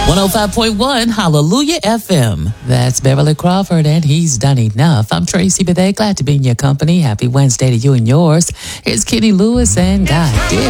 105.1 Hallelujah FM. That's Beverly Crawford, and he's done enough. I'm Tracy Bethea. Glad to be in your company. Happy Wednesday to you and yours. Here's Kenny Lewis and God did